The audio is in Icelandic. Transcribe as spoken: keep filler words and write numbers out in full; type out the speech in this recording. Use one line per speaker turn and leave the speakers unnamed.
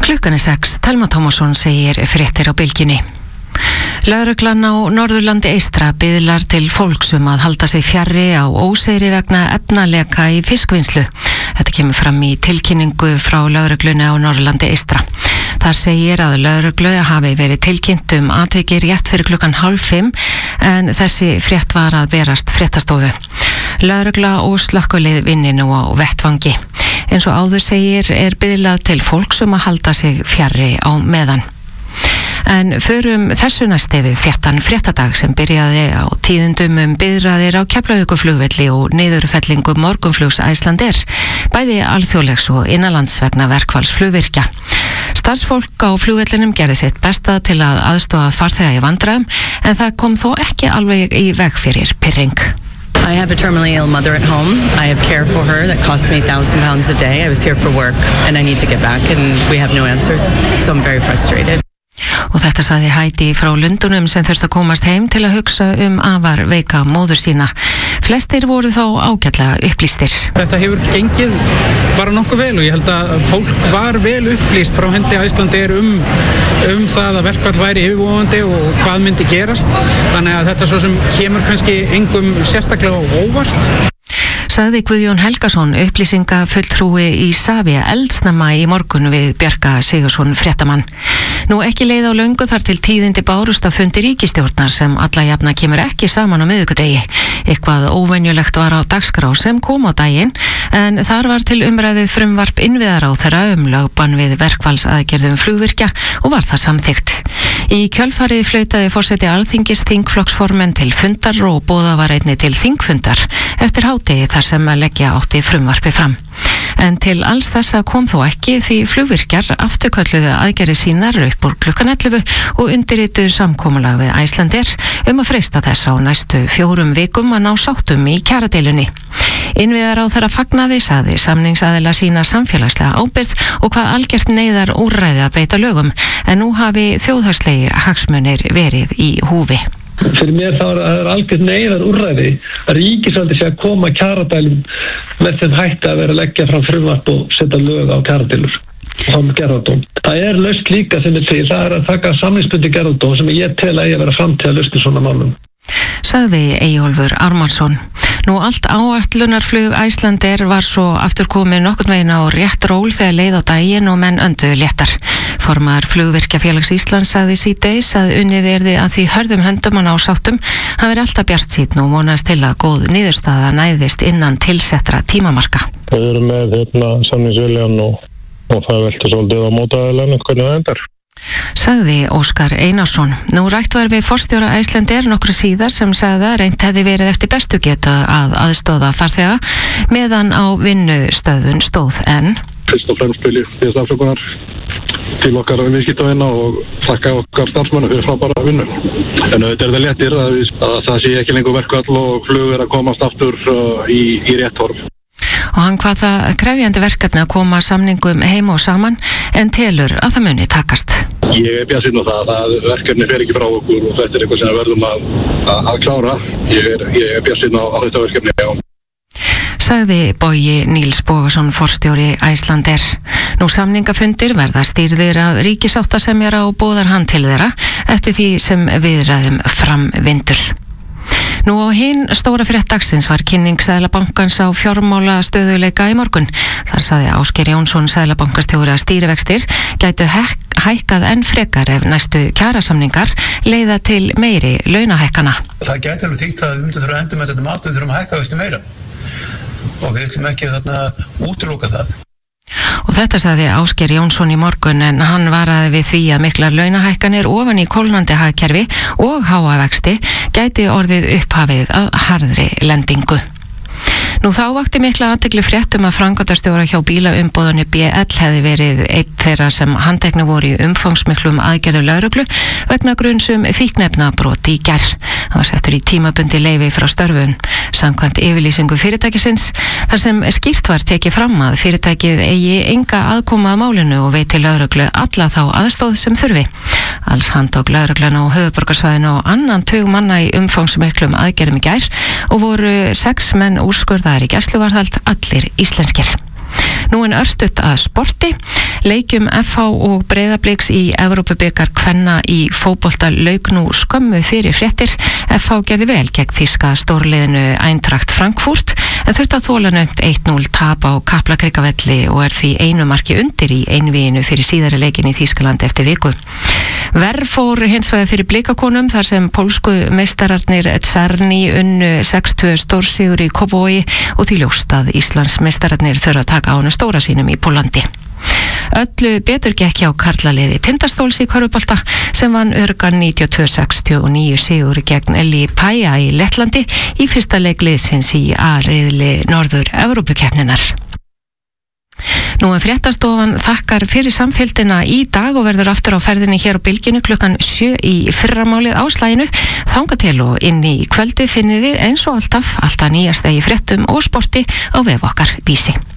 Klukkan er sex, Telma Tómasson segir fréttir á bylgjunni. Lögreglan á Norðurlandi eystra biðlar til fólks um að halda sig fjarri á óseyri vegna efnaleka í fiskvinnslu. Þetta kemur fram í tilkynningu frá lögreglunni á Norðurlandi eystra. Þar segir að lögreglu hafi verið tilkynnt um atvikið rétt fyrir klukkan hálf fimm en þessi frétt var að berast fréttastofu. Lögregla og slökkvilið vinni nú á vettvangi. Eins og áður segir er biðlað til fólks um að halda sig fjarri á meðan. En förum þessu næsti við þéttan fréttadag sem byrjaði á tíðindum um biðraðir á Keflavíkurflugvelli og niðurfellingu morgunflugs Icelandair, bæði alþjóðlegs og innanlands vegna verkfalls flugvirkja. Starfsfólk á flugvellinum gerði sitt besta til að aðstoða farþega í vandræðum, en það kom þó ekki alveg í veg fyrir pirring.
I have a terminally ill mother at home. I have care for her that costs me a thousand pounds a day. I was here for work and I need to get back and we have no answers, so I'm very frustrated.
Og þetta sagði Heidi frá Lundunum sem þurfti að komast heim til að hugsa um afar veika móður sína. Flestir voru þó ágætlega upplýstir.
Þetta hefur gengið bara nokkuð vel og ég held að fólk var vel upplýst frá hendi Icelandair um, um það að verkfall væri yfirvofandi og hvað myndi gerast. Þannig að þetta svo sem kemur kannski engum sérstaklega óvart.
Sagði Guðjón Helgason, upplýsingafulltrúi í Savia eldsnemma í morgun við Bjarka Sigursson fréttamann. Nú ekki leið á löngu þar til tíðindi bárust af fundi ríkisstjórnar sem alla jafna kemur ekki saman á miðvikudegi. Eitthvað óvenjulegt var á dagskrá sem kom á daginn, en þar var til umræðu frumvarp innviðaráðherra um lögbann við verkfallsaðgerðum flugvirkja og var það samþykkt. Í kjölfarið flautaði forseti Alþingis þingflokksformenn til fundar og boðað var einnig til þingfundar eftir hádegi þar sem að leggja átti frumvarpi fram. En til alls þessa kom þó ekki því flugvirkjar afturkölluðu aðgerðir sínar upp úr klukkan ellefu og undirrituðu samkomulag við Icelandair um að freista þess á næstu fjórum vikum að ná sáttum í kjaradeilunni. Innviðaráðherra fagnaði, sagði samningsaðila sína samfélagslega ábyrgð og hvað algjört neyðar úrræði að beita lögum, en nú hafi þjóðhagslegir hagsmunir verið í húfi.
Fyrir mér þá er það algjört neyðar úrræði að ríkisvaldi sé að koma kjaradælum með þeim hætti að vera að leggja fram frumvarp og setja lög á kjaradeilur. Það er laust líka sem er til, það er að taka samningsbundi gerðardóm sem ég tel að ég vera framtíð að lausna svona málum.
Sagði Eyjólfur Ármannsson. Nú allt áætlunarflug Icelandair var svo aftur komið nokkurn veginn á rétt ról þegar leið á daginn og menn önduðu léttar. Formaður Flugvirkjafélags Íslands sagði síðdegis að unnið yrði að því hörðum höndum að ná sáttum. Hann verið alltaf bjartsýnn og vonaðist til að góð niðurstaða næðist innan tilsettra tímamarka.
Við erum með hérna samningsviljan og, og það velti svolítið á mótaðilegna hvernig það endar.
Sagði Óskar Einarsson. Nú rætt var við forstjóra Icelandair nokkru síðar sem sagði að reynt hefði verið eftir bestu getu að aðstóða farþega meðan á vinnustöðun stóð en
Fyrst og fremst vil ég þess afsökunar til okkar viðskiptavina og þakka okkar starfsmönnum fyrir frábæra vinnu. En auðvitað er það léttir að, við, að það sé ekki lengur verkfall og flug er að komast aftur uh, í, í rétt horf.
Og hann hvað það krefjandi verkefni að koma samningum heim og saman en telur að það muni takast.
Ég er bjartsýnn á það að verkefni fer ekki frá okkur og þetta er eitthvað sem við verðum að, að, að klára. Ég er, er bjartsýnn á, á þetta verkefni. Já.
Sagði Bogi Níls Bogason forstjóri Icelandair. Nú samningafundir verða stýrðir af ríkisáttasemjara og boðar hann til þeirra eftir því sem viðræðum framvindur. Nú á hinn stóra frétt dagsins var kynning Seðlabankans á fjármála stöðuleika í morgun. Þar sagði Ásgeir Jónsson Seðlabankastjóri að stýrivextir gætu hækkað enn frekar ef næstu kjarasamningar leiða til meiri launahækkana.
Það gæti alveg þýtt að við myndum þurfa að endur með þetta mat, við þurfum að hækka vexti meira. Og við ætlum ekki þarna útiloka það.
Og þetta sagði Ásgeir Jónsson í morgun en hann varaði við því að miklar launahækkanir ofan í kólnandi hagkerfi og háa vexti gæti orðið upphafið að harðri lendingu. Nú þá vakti mikla athygli frétt um að framkvæmdastjóra hjá bílaumboðunni B L hefði verið einn þeirra sem handteknu voru í umfangsmiklum aðgerðu lögreglu vegna grunsum fíkniefnabrot í gær. Hann var settur í tímabundi leyfi frá störfun samkvæmt yfirlýsingu fyrirtækisins þar sem skýrt var tekið fram að fyrirtækið eigi enga aðkoma að málinu og veiti lögreglu alla þá aðstóð sem þurfi. Alls handtók lögreglan á höfuðborgarsvæðinu og annan tug manna í umfangsmiklum aðgerðum í gær og voru sex menn úrskurðaðir í gæsluvarðhald, allir íslenskir. Nú en örstutt að sporti. Leikjum F H og Breiðabliks í Evrópubikar kvenna í fótbolta lauk nú skömmu fyrir fréttir. F H gerði vel gegn þýska stórliðinu Eintracht Frankfurt en þurfti að þola naumt eitt núll tap á Kaplakrikavelli og er því einu marki undir í einvíginu fyrir síðari leikin í Þýskaland eftir viku. Verr fór hins vegar fyrir blikakonum þar sem pólsku meistararnir Czarni unnu sex tvö stórsigur í Kópavogi og því ljóst að Íslands meistararnir þurfa að taka á honum stóra sínum í Póllandi. Öllu betur gekk hjá karlaliði Tindastóls í körfubolta sem vann örgan níutíu og tvö sextíu og níu sigur gegn Liepāja í Lettlandi í fyrsta leik liðsins í A-riðli Norður Evrópukeppninnar. Nú en fréttastofan þakkar fyrir samfélgdina í dag og verður aftur á ferðinni hér á Bylginu klukkan sjö í fyrramálið á slaginu. Þangað til og inn í kvöldi finnið þið eins og alltaf alltaf nýjasta í fréttum og sporti á vef okkar Vísi.